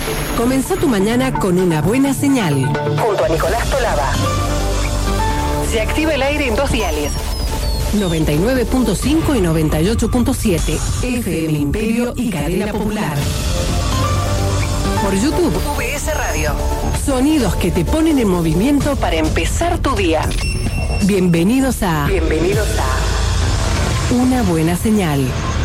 Comenzá tu mañana con una buena señal. Junto a Nicolás Tolaba. Se activa el aire en 2 diales. 99.5 y 98.7. FM Imperio y Cadena Popular. Por YouTube, VS Radio. Sonidos que te ponen en movimiento para empezar tu día. Bienvenidos a Una Buena Señal.